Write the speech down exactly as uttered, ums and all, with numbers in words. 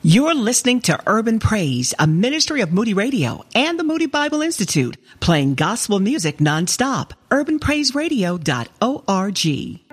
You're listening to Urban Praise, a ministry of Moody Radio and the Moody Bible Institute, playing gospel music nonstop. urban praise radio dot org.